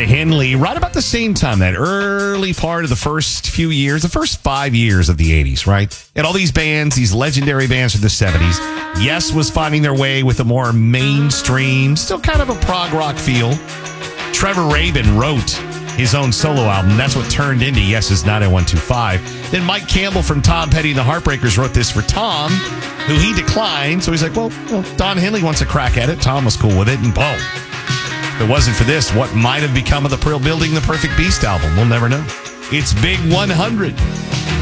to Henley right about the same time, that early part of the first few years, the first 5 years of the 80s, right? And all these bands, these legendary bands from the 70s. Yes was finding their way with a more mainstream, still kind of a prog rock feel. Trevor Rabin wrote his own solo album. That's what turned into Yes's 90125. Then Mike Campbell from Tom Petty and the Heartbreakers wrote this for Tom, who he declined. So he's like, well, Don Henley wants a crack at it. Tom was cool with it, and boom. If it wasn't for this, what might have become of the Pearl Building the Perfect Beast album? We'll never know. It's Big 100.